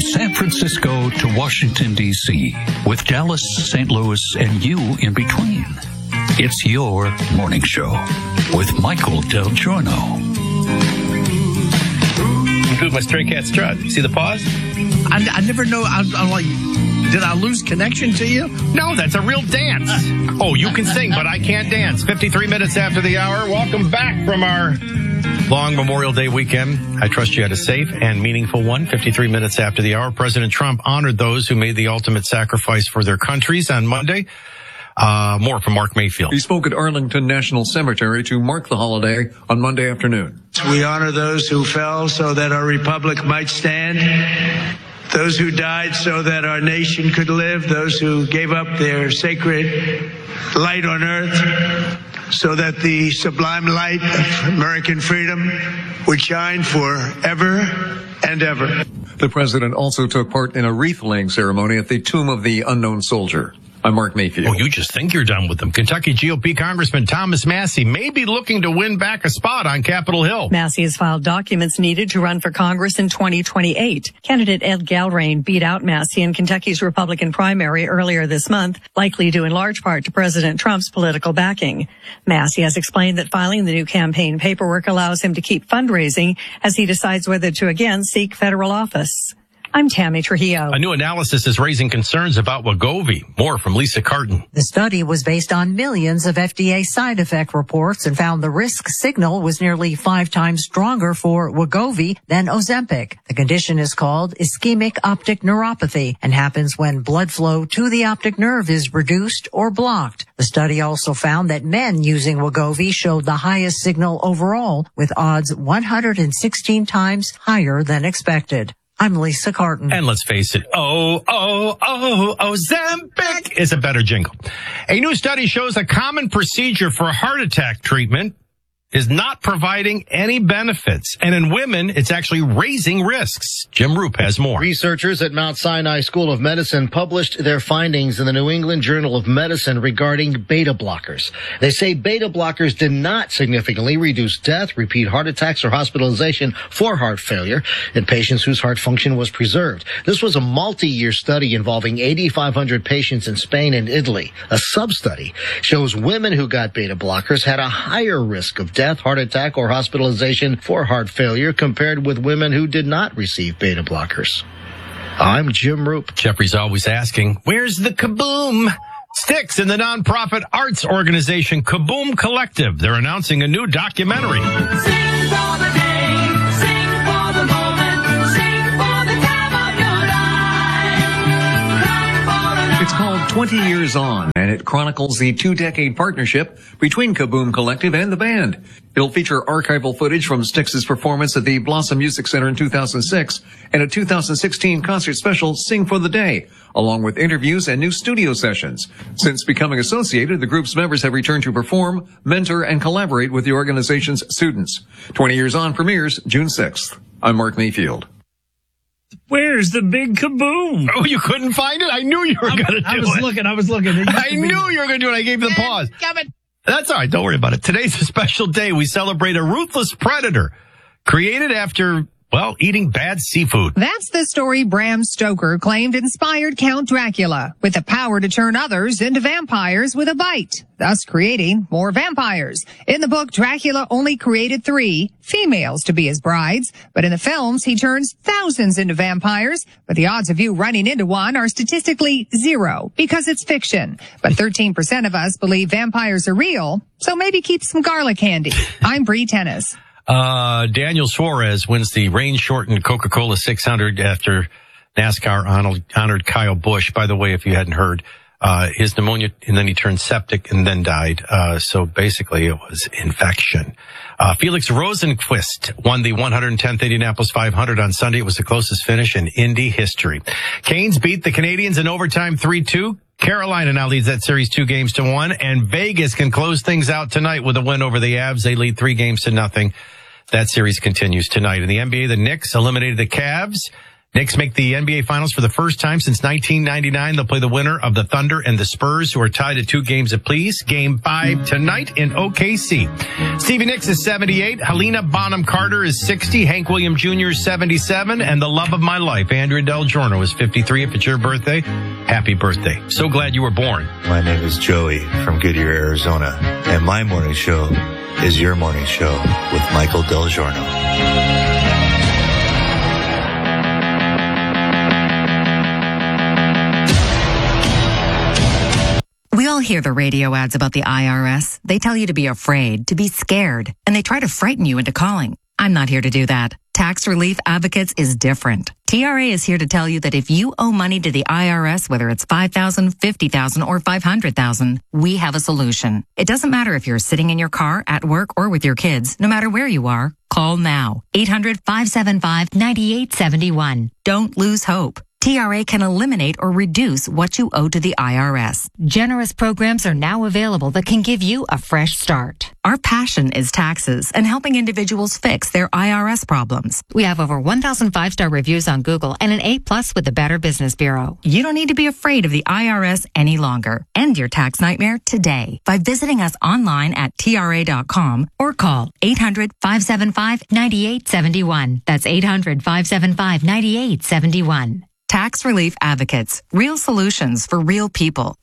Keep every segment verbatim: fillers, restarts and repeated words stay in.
San Francisco to Washington, D C, with Dallas, Saint Louis, and you in between. It's your morning show with Michael Del Giorno. Include my Stray Cat strut. See the pause? I, I never know. I, I'm like, did I lose connection to you? No, that's a real dance. Oh, you can sing, but I can't dance. fifty-three minutes after the hour. Welcome back from our long Memorial Day weekend. I trust you had a safe and meaningful one. fifty-three minutes after the hour, President Trump honored those who made the ultimate sacrifice for their countries on Monday. Uh, more from Mark Mayfield. He spoke at Arlington National Cemetery to mark the holiday on Monday afternoon. We honor those who fell so that our republic might stand, those who died so that our nation could live, those who gave up their sacred light on earth so that the sublime light of American freedom would shine forever and ever. The president also took part in a wreath-laying ceremony at the Tomb of the Unknown Soldier. I'm Mark Mayfield. Oh, you just think you're done with them. Kentucky G O P Congressman Thomas Massie may be looking to win back a spot on Capitol Hill. Massie has filed documents needed to run for Congress in twenty twenty-eight. Candidate Ed Galrain beat out Massie in Kentucky's Republican primary earlier this month, likely due in large part to President Trump's political backing. Massie has explained that filing the new campaign paperwork allows him to keep fundraising as he decides whether to again seek federal office. I'm Tammy Trujillo. A new analysis is raising concerns about Wegovy. More from Lisa Carton. The study was based on millions of F D A side effect reports and found the risk signal was nearly five times stronger for Wegovy than Ozempic. The condition is called ischemic optic neuropathy and happens when blood flow to the optic nerve is reduced or blocked. The study also found that men using Wegovy showed the highest signal overall, with odds one hundred sixteen times higher than expected. I'm Lisa Carton. And let's face it, oh, oh, oh, Ozempic is a better jingle. A new study shows a common procedure for heart attack treatment is not providing any benefits. And in women, it's actually raising risks. Jim Roop has more. Researchers at Mount Sinai School of Medicine published their findings in the New England Journal of Medicine regarding beta blockers. They say beta blockers did not significantly reduce death, repeat heart attacks, or hospitalization for heart failure in patients whose heart function was preserved. This was a multi-year study involving eighty-five hundred patients in Spain and Italy. A sub-study shows women who got beta blockers had a higher risk of death, heart attack, or hospitalization for heart failure compared with women who did not receive beta blockers. I'm Jim Roop. Jeffrey's always asking, where's the kaboom? Sticks in the nonprofit arts organization Kaboom Collective. They're announcing a new documentary. Sing for the day, sing for the moment, sing for the time of your life. Cry for an It's called twenty years on, and it chronicles the two-decade partnership between Kaboom Collective and the band. It'll feature archival footage from Styx's performance at the Blossom Music Center in two thousand six and a two thousand sixteen concert special, Sing for the Day, along with interviews and new studio sessions. Since becoming associated, the group's members have returned to perform, mentor, and collaborate with the organization's students. twenty years on premieres June sixth. I'm Mark Mayfield. Where's the big kaboom? Oh, you couldn't find it? I knew you were going to do it. I was looking. I was looking. I knew you were going to do it. I gave you the pause. That's all right. Don't worry about it. Today's a special day. We celebrate a ruthless predator created after, well, eating bad seafood. That's the story Bram Stoker claimed inspired Count Dracula, with the power to turn others into vampires with a bite, thus creating more vampires. In the book, Dracula only created three females to be his brides, but in the films, he turns thousands into vampires, but the odds of you running into one are statistically zero because it's fiction. But thirteen percent of us believe vampires are real, so maybe keep some garlic handy. I'm Bree Tennis. Uh, Daniel Suarez wins the rain-shortened Coca-Cola six hundred after NASCAR honored, honored Kyle Busch. By the way, if you hadn't heard, uh, his pneumonia, and then he turned septic and then died. Uh, so basically it was infection. Uh, Felix Rosenqvist won the one hundred tenth Indianapolis five hundred on Sunday. It was the closest finish in Indy history. Canes beat the Canadians in overtime three two. Carolina now leads that series two games to one, and Vegas can close things out tonight with a win over the Avs. They lead three games to nothing. That series continues tonight. In the N B A, the Knicks eliminated the Cavs. Knicks make the N B A Finals for the first time since nineteen ninety-nine. They'll play the winner of the Thunder and the Spurs, who are tied at two games apiece. Game five tonight in O K C. Stevie Nicks is seventy-eight. Helena Bonham Carter is sixty. Hank William Junior is seventy-seven. And the love of my life, Andrea Del Giorno, is fifty-three. If it's your birthday, happy birthday. So glad you were born. My name is Joey from Goodyear, Arizona. And my morning show is your morning show with Michael Del Giorno. We all hear the radio ads about the I R S. They tell you to be afraid, to be scared, and they try to frighten you into calling. I'm not here to do that. Tax Relief Advocates is different. T R A is here to tell you that if you owe money to the I R S, whether it's five thousand dollars, fifty thousand dollars, or five hundred thousand dollars, we have a solution. It doesn't matter if you're sitting in your car, at work, or with your kids. No matter where you are, call now. eight hundred, five seven five, nine eight seven one. Don't lose hope. T R A can eliminate or reduce what you owe to the I R S. Generous programs are now available that can give you a fresh start. Our passion is taxes and helping individuals fix their I R S problems. We have over one thousand five-star reviews on Google and an A plus with the Better Business Bureau. You don't need to be afraid of the I R S any longer. End your tax nightmare today by visiting us online at T R A dot com or call eight hundred, five seven five, nine eight seven one. That's eight hundred, five seven five, nine eight seven one. Tax Relief Advocates. Real solutions for real people.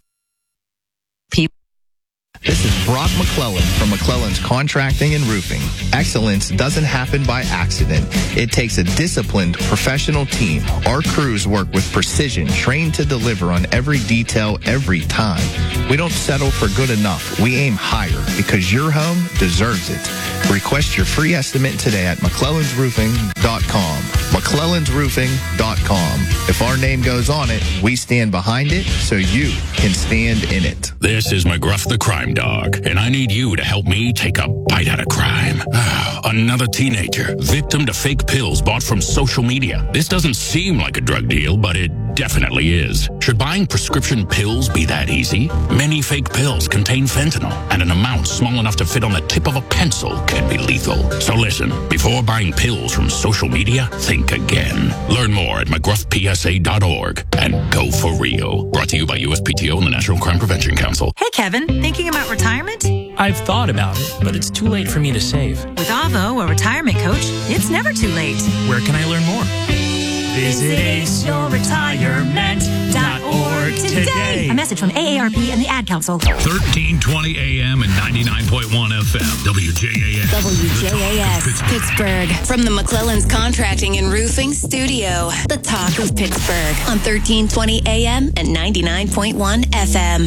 People. This is Brock McClellan from McClellan's Contracting and Roofing. Excellence doesn't happen by accident. It takes a disciplined, professional team. Our crews work with precision, trained to deliver on every detail every time. We don't settle for good enough. We aim higher because your home deserves it. Request your free estimate today at McClellans Roofing dot com. McClellans Roofing dot com. If our name goes on it, we stand behind it so you can stand in it. This is McGruff the Crime Dog, and I need you to help me take a bite out of crime. Another teenager, victim to fake pills bought from social media. This doesn't seem like a drug deal, but it definitely is. Should buying prescription pills be that easy? Many fake pills contain fentanyl, and an amount small enough to fit on the tip of a pencil can be lethal. So listen, before buying pills from social media, think again. Learn more at McGruff P S A dot org and go for real. Brought to you by U S P T O and the National Crime Prevention Council. Hey, Kevin, thinking about retirement? I've thought about it, but it's too late for me to save. With Avo, a retirement coach, it's never too late. Where can I learn more? Visit ace your retirement dot org today. A message from A A R P and the Ad Council. thirteen twenty A M and ninety-nine point one F M. W J A S. W J A S. Pittsburgh. From the McClellan's Contracting and Roofing Studio. The talk of Pittsburgh on thirteen twenty A M and ninety-nine point one F M.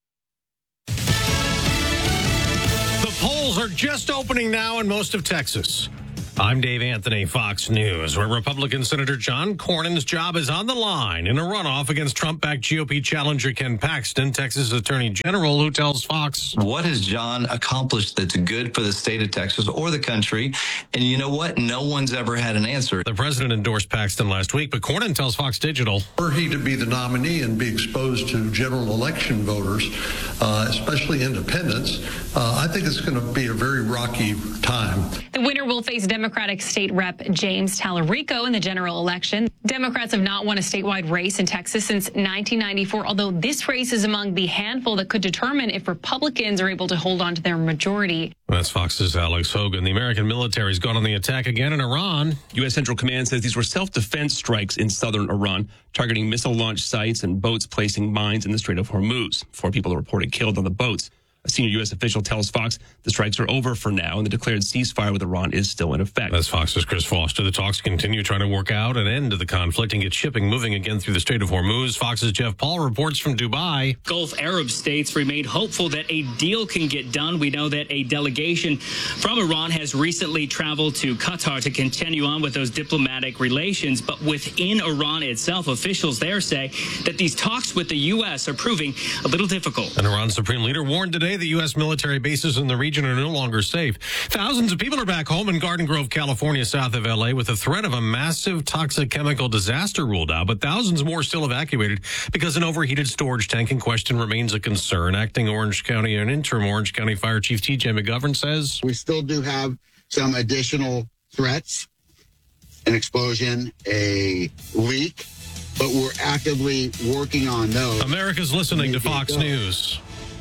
The polls are just opening now in most of Texas. I'm Dave Anthony, Fox News, where Republican Senator John Cornyn's job is on the line in a runoff against Trump-backed G O P challenger Ken Paxton, Texas Attorney General, who tells Fox. What has John accomplished that's good for the state of Texas or the country? And you know what? No one's ever had an answer. The president endorsed Paxton last week, but Cornyn tells Fox Digital. Were he to be the nominee and be exposed to general election voters, uh, especially independents, uh, I think it's going to be a very rocky time. The winner will face Democratic State Rep James Tallarico in the general election. Democrats have not won a statewide race in Texas since nineteen ninety-four, although this race is among the handful that could determine if Republicans are able to hold on to their majority. That's Fox's Alex Hogan. The American military's gone on the attack again in Iran. U S. Central Command says these were self-defense strikes in southern Iran, targeting missile launch sites and boats placing mines in the Strait of Hormuz. Four people are reported killed on the boats. A senior U S official tells Fox the strikes are over for now, and the declared ceasefire with Iran is still in effect. That's Fox's Chris Foster. The talks continue trying to work out an end to the conflict and get shipping moving again through the Strait of Hormuz. Fox's Jeff Paul reports from Dubai. Gulf Arab states remain hopeful that a deal can get done. We know that a delegation from Iran has recently traveled to Qatar to continue on with those diplomatic relations. But within Iran itself, officials there say that these talks with the U S are proving a little difficult. An Iran supreme leader warned today the U S military bases in the region are no longer safe. Thousands of people are back home in Garden Grove, California, south of L A, with the threat of a massive toxic chemical disaster ruled out, but thousands more still evacuated because an overheated storage tank in question remains a concern. Acting Orange County and interim Orange County Fire Chief T J McGovern says, we still do have some additional threats an explosion, a leak, but we're actively working on those. America's listening to Fox News.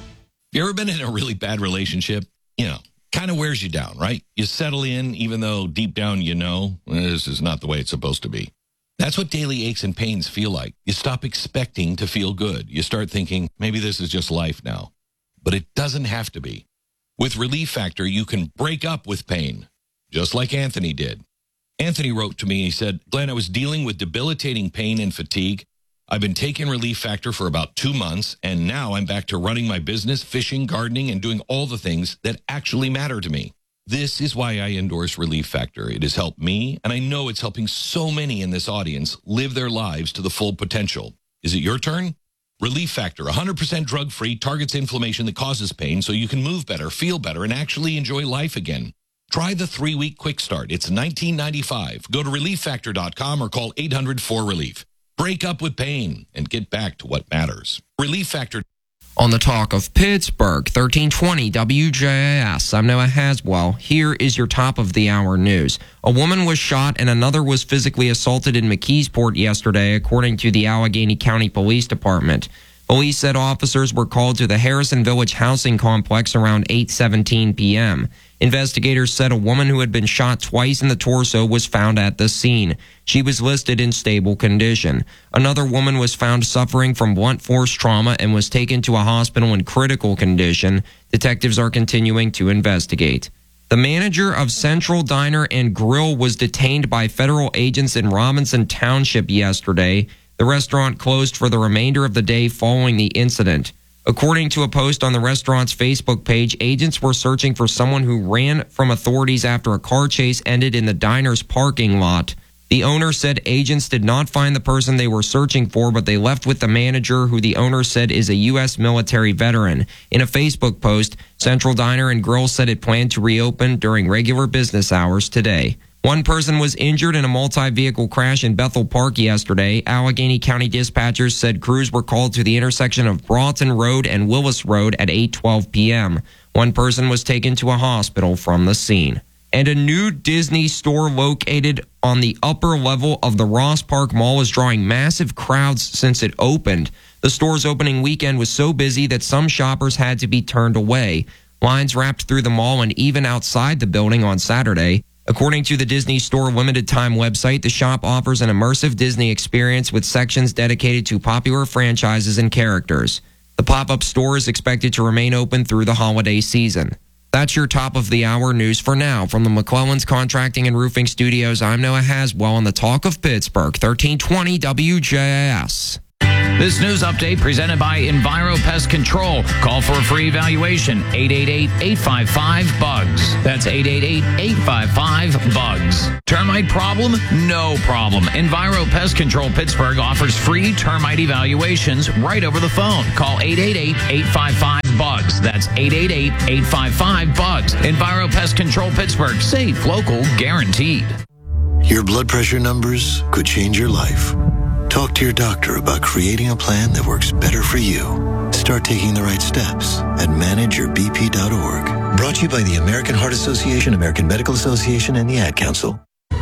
You ever been in a really bad relationship? You know, kind of wears you down, right? You settle in, even though deep down you know this is not the way it's supposed to be. That's what daily aches and pains feel like. You stop expecting to feel good. You start thinking, maybe this is just life now. But it doesn't have to be. With Relief Factor, you can break up with pain, just like Anthony did. Anthony wrote to me, he said, Glenn, I was dealing with debilitating pain and fatigue. I've been taking Relief Factor for about two months, and now I'm back to running my business, fishing, gardening, and doing all the things that actually matter to me. This is why I endorse Relief Factor. It has helped me, and I know it's helping so many in this audience live their lives to the full potential. Is it your turn? Relief Factor, one hundred percent drug-free, targets inflammation that causes pain so you can move better, feel better, and actually enjoy life again. Try the three-week quick start. It's nineteen ninety-five. Go to relief factor dot com or call eight hundred four relief. Break up with pain and get back to what matters. Relief Factor. On the Talk of Pittsburgh, thirteen twenty W J A S. I'm Noah Haswell. Here is your top of the hour news. A woman was shot and another was physically assaulted in McKeesport yesterday, according to the Allegheny County Police Department. Police said officers were called to the Harrison Village housing complex around eight seventeen p.m. Investigators said a woman who had been shot twice in the torso was found at the scene. She was listed in stable condition. Another woman was found suffering from blunt force trauma and was taken to a hospital in critical condition. Detectives are continuing to investigate. The manager of Central Diner and Grill was detained by federal agents in Robinson Township yesterday. The restaurant closed for the remainder of the day following the incident. According to a post on the restaurant's Facebook page, agents were searching for someone who ran from authorities after a car chase ended in the diner's parking lot. The owner said agents did not find the person they were searching for, but they left with the manager, who the owner said is a U S military veteran. In a Facebook post, Central Diner and Grill said it planned to reopen during regular business hours today. One person was injured in a multi-vehicle crash in Bethel Park yesterday. Allegheny County dispatchers said crews were called to the intersection of Broughton Road and Willis Road at eight twelve p.m. One person was taken to a hospital from the scene. And a new Disney store located on the upper level of the Ross Park Mall is drawing massive crowds since it opened. The store's opening weekend was so busy that some shoppers had to be turned away. Lines wrapped through the mall and even outside the building on Saturday. According to the Disney Store Limited Time website, the shop offers an immersive Disney experience with sections dedicated to popular franchises and characters. The pop-up store is expected to remain open through the holiday season. That's your top of the hour news for now. From the McClellan's Contracting and Roofing Studios, I'm Noah Haswell on the Talk of Pittsburgh, thirteen twenty W J A S. This news update presented by Enviro Pest Control. Call for a free evaluation, eight eight eight, eight five five, B U G S. That's eight eight eight, eight five five, B U G S. Termite problem? No problem. Enviro Pest Control Pittsburgh offers free termite evaluations right over the phone. Call eight eight eight, eight five five, B U G S. That's eight eight eight, eight five five, B U G S. Enviro Pest Control Pittsburgh. Safe, local, guaranteed. Your blood pressure numbers could change your life. Talk to your doctor about creating a plan that works better for you. Start taking the right steps at manage your b p dot org. Brought to you by the American Heart Association, American Medical Association, and the Ad Council.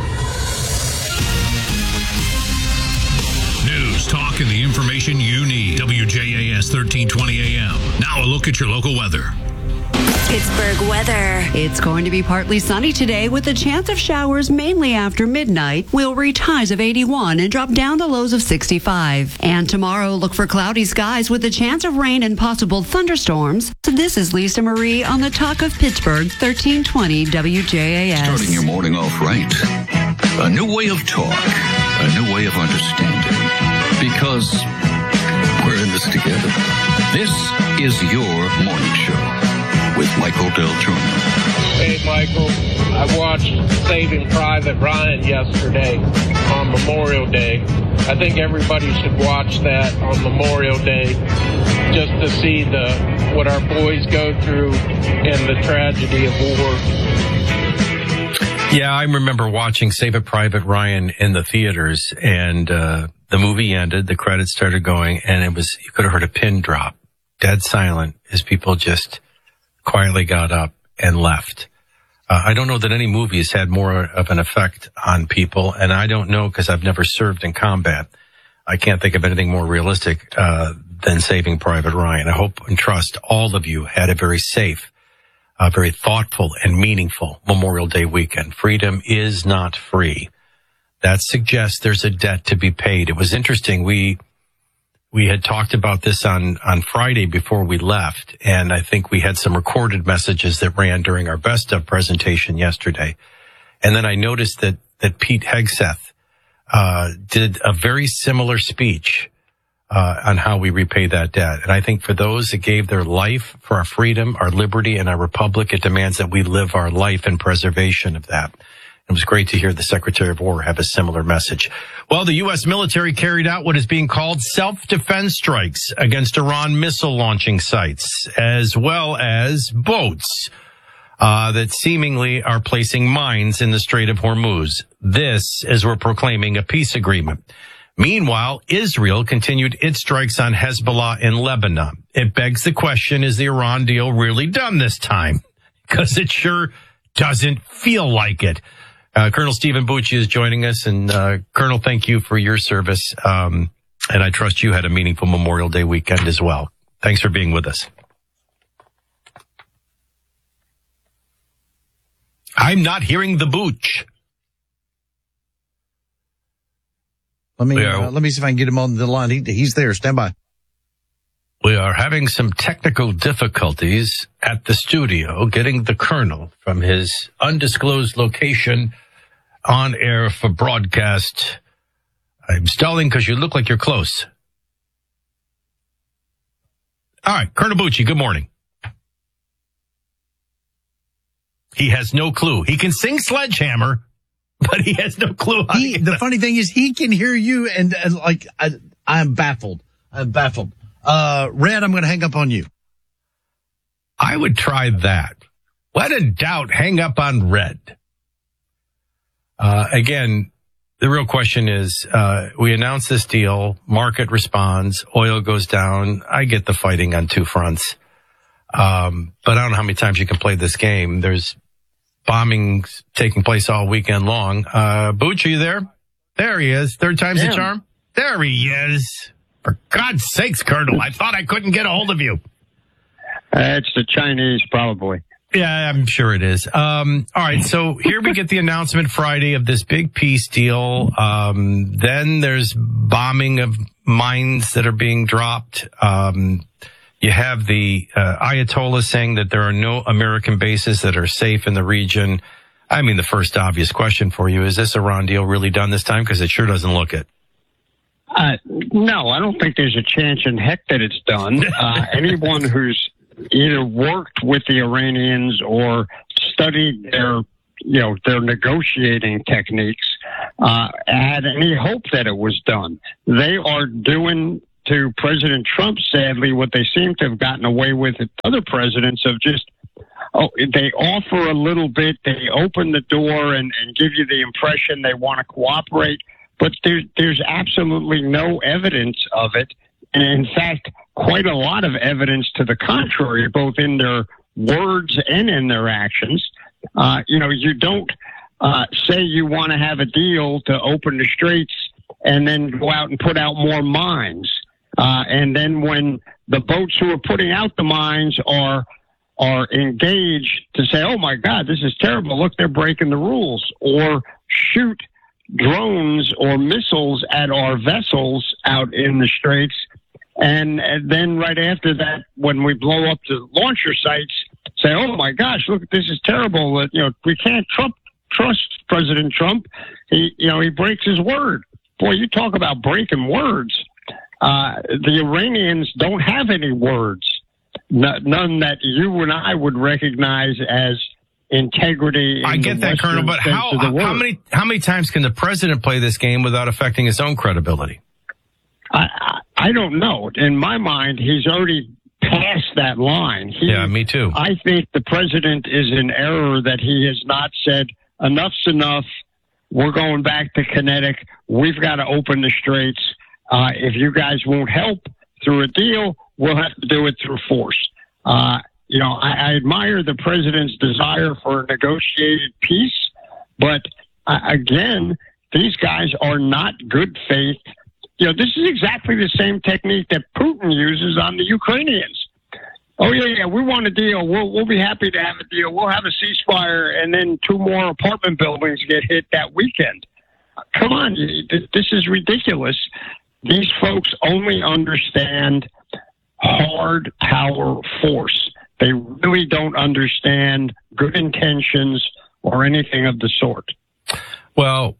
News, talk, and the information you need. W J A S thirteen twenty A M. Now a look at your local weather. Pittsburgh weather. It's going to be partly sunny today with a chance of showers mainly after midnight. We'll reach highs of eighty-one and drop down to lows of sixty-five. And tomorrow, look for cloudy skies with a chance of rain and possible thunderstorms. So this is Lisa Marie on the Talk of Pittsburgh, thirteen twenty W J A S. Starting your morning off right. A new way of talk. A new way of understanding. Because we're in this together. This is your morning show. With Michael Del Giorno. Hey, Michael. I watched Saving Private Ryan yesterday on Memorial Day. I think everybody should watch that on Memorial Day just to see the what our boys go through and the tragedy of war. Yeah, I remember watching Saving Private Ryan in the theaters, and uh, the movie ended, the credits started going, and it was, you could have heard a pin drop, dead silent, as people just quietly got up and left. Uh, I don't know that any movie has had more of an effect on people, and I don't know because I've never served in combat. I can't think of anything more realistic uh, than Saving Private Ryan. I hope and trust all of you had a very safe, uh, very thoughtful, and meaningful Memorial Day weekend. Freedom is not free. That suggests there's a debt to be paid. It was interesting. We we had talked about this on, on Friday before we left, and I think we had some recorded messages that ran during our Best Of presentation yesterday. And then I noticed that, that Pete Hegseth uh, did a very similar speech uh, on how we repay that debt. And I think for those that gave their life for our freedom, our liberty, and our republic, it demands that we live our life in preservation of that. It was great to hear the Secretary of War have a similar message. Well, the U S military carried out what is being called self-defense strikes against Iran missile launching sites, as well as boats uh, that seemingly are placing mines in the Strait of Hormuz. This as we're proclaiming a peace agreement. Meanwhile, Israel continued its strikes on Hezbollah in Lebanon. It begs the question, is the Iran deal really done this time? Because it sure doesn't feel like it. Uh, Colonel Stephen Bucci is joining us, and uh, Colonel, thank you for your service, um, and I trust you had a meaningful Memorial Day weekend as well. Thanks for being with us. I'm not hearing the Bucci. Let me uh, let me see if I can get him on the line. He, he's there. Stand by. We are having some technical difficulties at the studio, getting the Colonel from his undisclosed location on air for broadcast. I'm stalling because you look like you're close. All right, Colonel Bucci, good morning. He has no clue. He can sing Sledgehammer, but he has no clue. How he, the funny thing is he can hear you, and, and like, I, I'm baffled. I'm baffled. Uh, Red, I'm going to hang up on you. I would try that. When in doubt, hang up on Red. Uh, again, the real question is, uh, we announce this deal, market responds, oil goes down. I get the fighting on two fronts. Um, but I don't know how many times you can play this game. There's bombings taking place all weekend long. Uh, Booch, are you there? There he is. Third time's the charm. There he is. For God's sakes, Colonel, I thought I couldn't get a hold of you. Uh, it's the Chinese, probably. Yeah, I'm sure it is. Um, all right, so here we get the announcement Friday of this big peace deal. Um, then there's bombing of mines that are being dropped. Um, you have the uh, Ayatollah saying that there are no American bases that are safe in the region. I mean, the first obvious question for you, is this Iran deal really done this time? Because it sure doesn't look it. Uh, no, I don't think there's a chance in heck that it's done. Uh, anyone who's either worked with the Iranians or studied their, you know, their negotiating techniques, uh, had any hope that it was done. They are doing to President Trump, sadly, what they seem to have gotten away with with other presidents of just, oh, they offer a little bit, they open the door and, and give you the impression they want to cooperate. But there, there's absolutely no evidence of it. And in fact, quite a lot of evidence to the contrary, both in their words and in their actions. Uh, you know, you don't uh, say you want to have a deal to open the straits and then go out and put out more mines. Uh, and then when the boats who are putting out the mines are are engaged to say, oh, my God, this is terrible. Look, they're breaking the rules. Or shoot drones or missiles at our vessels out in the straits. And, and then right after that, when we blow up the launcher sites, say, oh, my gosh, look, this is terrible. You know, we can't Trump, trust President Trump. He, you know, he breaks his word. Boy, you talk about breaking words. Uh, the Iranians don't have any words, N- none that you and I would recognize as integrity. I get that, Colonel, but how how many how many times can the president play this game without affecting his own credibility? I I, I don't know. In my mind, he's already past that line. He, yeah, me too. I think the president is in error that he has not said enough's enough. We're going back to kinetic. We've got to open the straits. Uh, if you guys won't help through a deal, we'll have to do it through force. Uh, you know, I, I admire the president's desire for a negotiated peace, but uh, again, these guys are not good faith. You know, this is exactly the same technique that Putin uses on the Ukrainians. Oh, yeah, yeah, we want a deal. We'll, we'll be happy to have a deal. We'll have a ceasefire, and then two more apartment buildings get hit that weekend. Come on, this is ridiculous. These folks only understand hard power force. They really don't understand good intentions or anything of the sort. Well,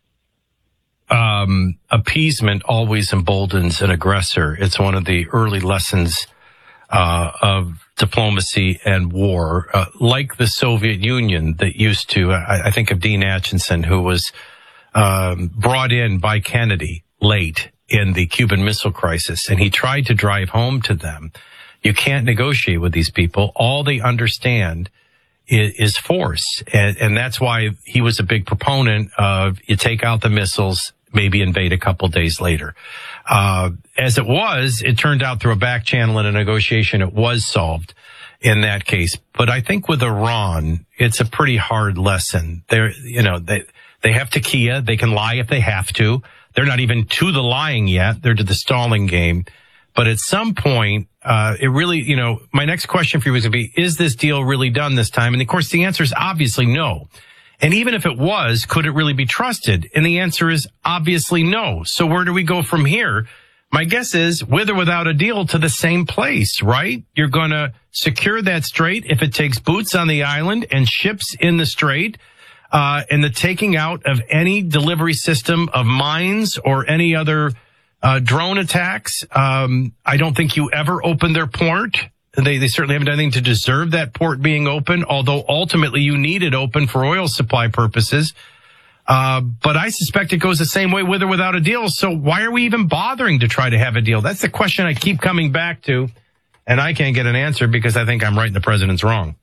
um, appeasement always emboldens an aggressor. It's one of the early lessons uh, of diplomacy and war, uh, like the Soviet Union that used to, I, I think of Dean Acheson, who was um, brought in by Kennedy late in the Cuban Missile Crisis, and he tried to drive home to them, you can't negotiate with these people. All they understand is, is force, and, and that's why he was a big proponent of you take out the missiles, maybe invade a couple days later. Uh, as it was, it turned out through a back channel in a negotiation, it was solved in that case. But I think with Iran, it's a pretty hard lesson. They're, you know, they, they have tequila. They can lie if they have to. They're not even to the lying yet. They're to the stalling game. But at some point, uh, it really, you know, my next question for you is going to be, is this deal really done this time? And of course, the answer is obviously no. And even if it was, could it really be trusted? And the answer is obviously no. So where do we go from here? My guess is with or without a deal to the same place, right? You're going to secure that strait if it takes boots on the island and ships in the strait, uh, and the taking out of any delivery system of mines or any other uh, drone attacks. Um, I don't think you ever open their port. They, they certainly haven't done anything to deserve that port being open, although ultimately you need it open for oil supply purposes. Uh, but I suspect it goes the same way with or without a deal. So why are we even bothering to try to have a deal? That's the question I keep coming back to, and I can't get an answer because I think I'm right and the president's wrong.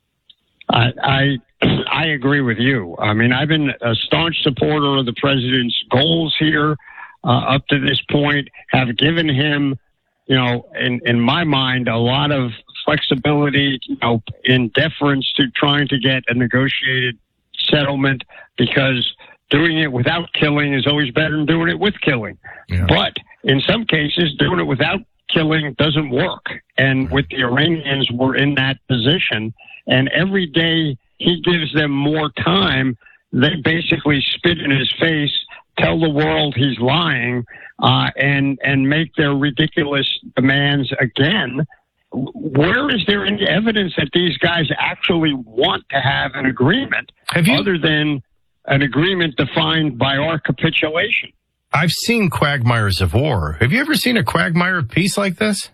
I, I, I agree with you. I mean, I've been a staunch supporter of the president's goals here uh, up to this point, have given him, you know, in, in my mind, a lot of flexibility, you know, in deference to trying to get a negotiated settlement, because doing it without killing is always better than doing it with killing. Yeah. But in some cases, doing it without killing doesn't work. And with the Iranians, we're in that position. And every day he gives them more time, they basically spit in his face, tell the world he's lying, uh, and, and make their ridiculous demands again. Where is there any evidence that these guys actually want to have an agreement have you, other than an agreement defined by our capitulation? I've seen quagmires of war. Have you ever seen a quagmire of peace like this?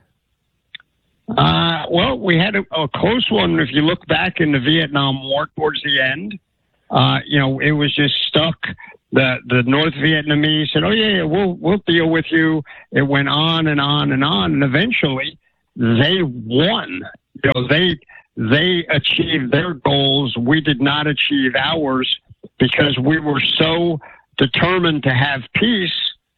Uh, well, we had a, a close one. If you look back in the Vietnam War towards the end, uh, you know, it was just stuck. The the North Vietnamese said, oh, yeah, yeah, we'll, we'll deal with you. It went on and on and on. And eventually they won. You know, they, they achieved their goals. We did not achieve ours because we were so determined to have peace.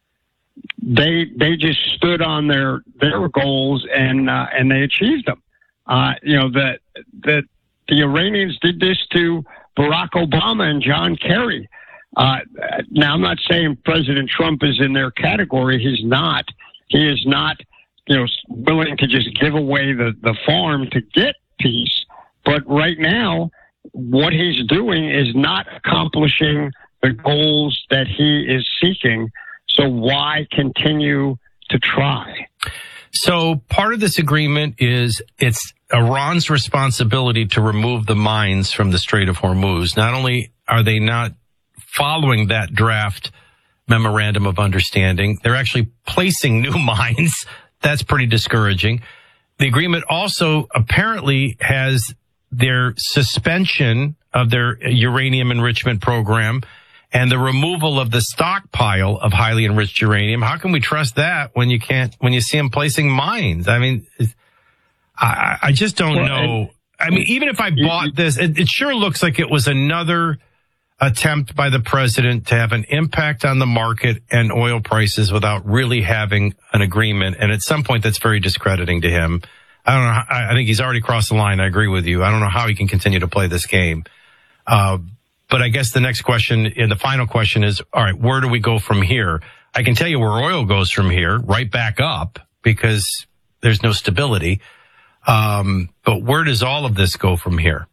They they just stood on their their goals and uh, and they achieved them. Uh, you know, the the the Iranians did this to Barack Obama and John Kerry. Uh, now, I'm not saying President Trump is in their category. He's not. He is not, you know, willing to just give away the, the farm to get peace. But right now, what he's doing is not accomplishing the goals that he is seeking. So why continue to try? So part of this agreement is it's Iran's responsibility to remove the mines from the Strait of Hormuz. Not only are they not following that draft memorandum of understanding, they're actually placing new mines. That's pretty discouraging. The agreement also apparently has their suspension of their uranium enrichment program and the removal of the stockpile of highly enriched uranium. How can we trust that when you can't, when you see them placing mines? I mean, I, I just don't well, know. I mean, even if I bought this, it, it sure looks like it was another attempt by the president to have an impact on the market and oil prices without really having an agreement. And at some point, that's very discrediting to him. I don't know. I, I think he's already crossed the line. I agree with you. I don't know how he can continue to play this game. Uh, but I guess the next question and the final question is, all right, where do we go from here? I can tell you where oil goes from here, right back up, because there's no stability. Um, but where does all of this go from here?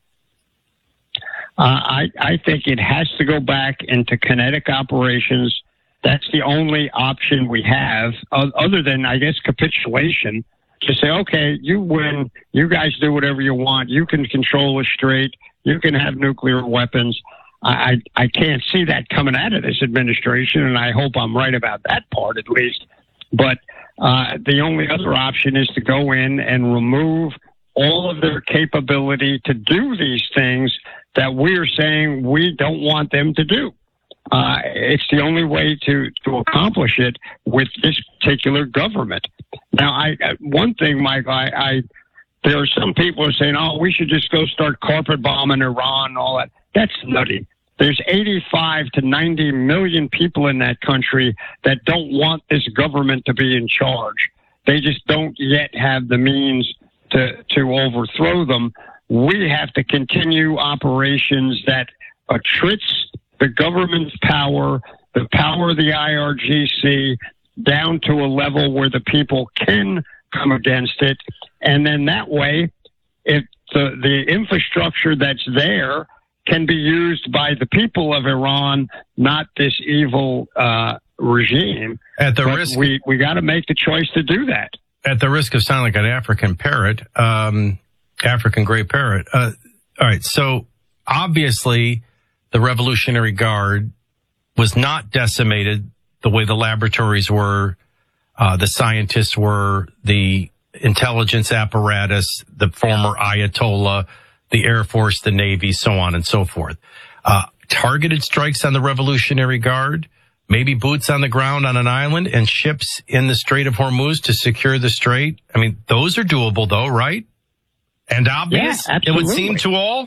Uh, I, I think it has to go back into kinetic operations. That's the only option we have, uh, other than, I guess, capitulation, to say, okay, you win, you guys do whatever you want, you can control the strait, you can have nuclear weapons. I, I can't see that coming out of this administration, and I hope I'm right about that part at least. But uh, the only other option is to go in and remove all of their capability to do these things that we're saying we don't want them to do. Uh, it's the only way to, to accomplish it with this particular government. Now, I one thing, Mike, I, I there are some people who are saying, oh, we should just go start carpet bombing Iran and all that. That's nutty. There's eighty-five to ninety million people in that country that don't want this government to be in charge. They just don't yet have the means to, to overthrow them. We have to continue operations that attrits the government's power, the power of the I R G C, down to a level where the people can come against it. And then that way, if the, the infrastructure that's there can be used by the people of Iran, not this evil uh, regime. At the but risk, we, we got to make the choice to do that. At the risk of sounding like an African parrot, um, African gray parrot. Uh, all right. So obviously the Revolutionary Guard was not decimated the way the laboratories were, uh, the scientists were, the intelligence apparatus, the former Ayatollah, the Air Force, the Navy, so on and so forth. Uh, targeted strikes on the Revolutionary Guard, maybe boots on the ground on an island and ships in the Strait of Hormuz to secure the strait. I mean, those are doable though, right? And obvious. Yeah, it would seem to all.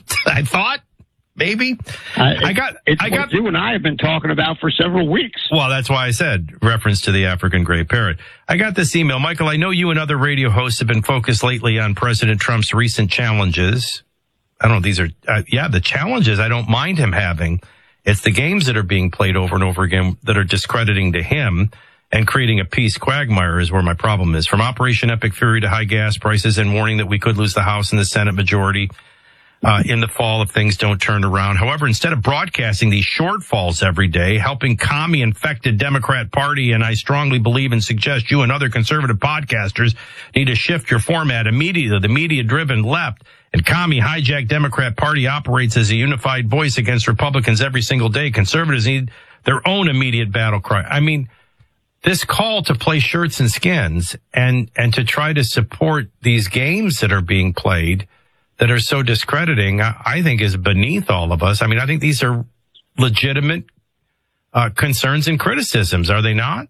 I thought. Maybe. Uh, I got, it's I got, what you and I have been talking about for several weeks. Well, that's why I said reference to the African gray parrot. I got this email. Michael, I know you and other radio hosts have been focused lately on President Trump's recent challenges. I don't know. These are, uh, yeah, the challenges I don't mind him having. It's the games that are being played over and over again that are discrediting to him and creating a peace quagmire is where my problem is. From Operation Epic Fury to high gas prices and warning that we could lose the House and the Senate majority Uh, in the fall if things don't turn around. However, instead of broadcasting these shortfalls every day, helping commie-infected Democrat Party, and I strongly believe and suggest you and other conservative podcasters need to shift your format immediately. The media-driven left and commie-hijacked Democrat Party operates as a unified voice against Republicans every single day. Conservatives need their own immediate battle cry. I mean, this call to play shirts and skins and, and to try to support these games that are being played that are so discrediting, I think is beneath all of us. I mean, I think these are legitimate uh, concerns and criticisms, are they not?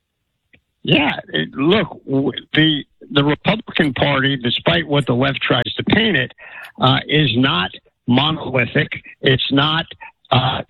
Yeah, it, look, the the Republican Party, despite what the left tries to paint it, uh, is not monolithic. It's not uh,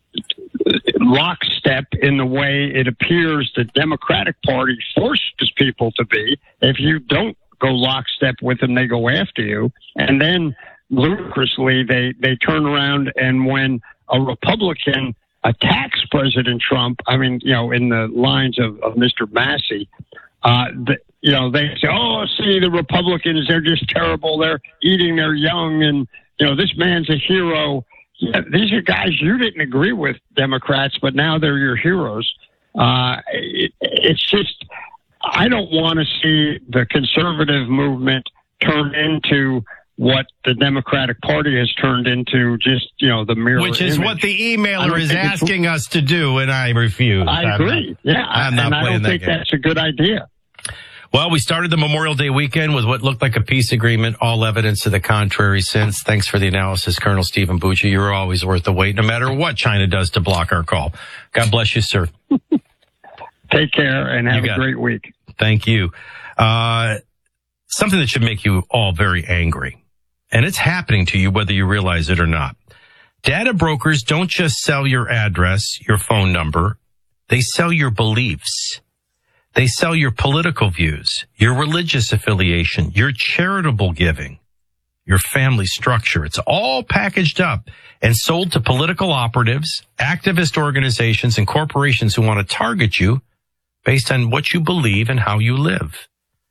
lockstep in the way it appears the Democratic Party forces people to be. If you don't go lockstep with them, they go after you. And then ludicrously, they, they turn around and when a Republican attacks President Trump, I mean, you know, in the lines of, of Mister Massey, uh, the, you know, they say, oh, see, the Republicans, they're just terrible. They're eating their young and, you know, this man's a hero. Yeah, these are guys you didn't agree with, Democrats, but now they're your heroes. Uh, it, it's just... I don't want to see the conservative movement turn into what the Democratic Party has turned into, just, you know, the mirror Which is image. what the emailer is asking us to do, and I refuse. I agree. I'm not, yeah, I'm not and I don't that think game. that's a good idea. Well, we started the Memorial Day weekend with what looked like a peace agreement, all evidence to the contrary since. Thanks for the analysis, Colonel Stephen Bucci. You're always worth the wait, no matter what China does to block our call. God bless you, sir. Take care and have a great it. week. Thank you. Uh, something that should make you all very angry. And it's happening to you whether you realize it or not. Data brokers don't just sell your address, your phone number. They sell your beliefs. They sell your political views, your religious affiliation, your charitable giving, your family structure. It's all packaged up and sold to political operatives, activist organizations, and corporations who want to target you based on what you believe and how you live.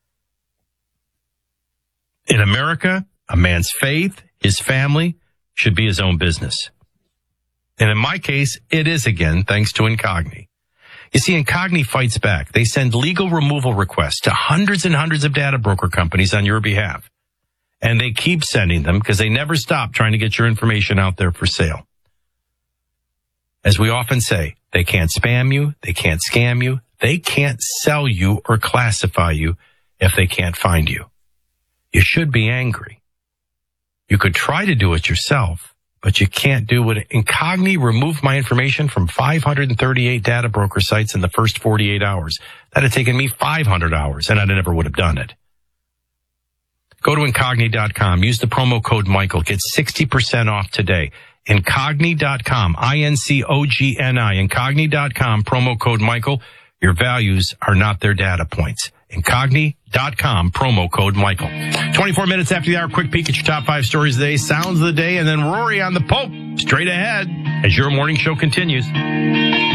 In America, a man's faith, his family, should be his own business. And in my case, it is again, thanks to Incogni. You see, Incogni fights back. They send legal removal requests to hundreds and hundreds of data broker companies on your behalf. And they keep sending them because they never stop trying to get your information out there for sale. As we often say, they can't spam you, they can't scam you, they can't sell you or classify you if they can't find you. You should be angry. You could try to do it yourself, but you can't do it. Incogni removed my information from five hundred thirty-eight data broker sites in the first forty-eight hours. That had taken me five hundred hours, and I never would have done it. Go to Incogni dot com. Use the promo code Michael. Get sixty percent off today. Incogni dot com. I N C O G N I. Incogni dot com. Promo code Michael. Your values are not their data points. Incogni dot com. Promo code Michael. twenty-four minutes after the hour, quick peek at your top five stories of the day, sounds of the day, and then Rory on the Pope straight ahead as your morning show continues.